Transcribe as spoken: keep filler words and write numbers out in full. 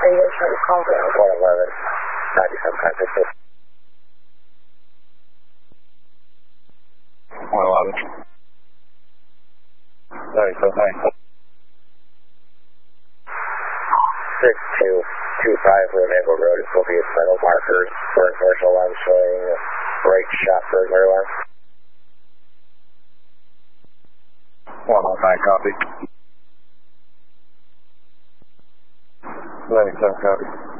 you going to try to call them? one eleven, ninety-seven contact. one eleven. ninety-seven contact. six two two five Winnebago Road is will be its final markers for commercial alarm showing right shot burglar alarm. one oh nine copy. ninety-seven copy.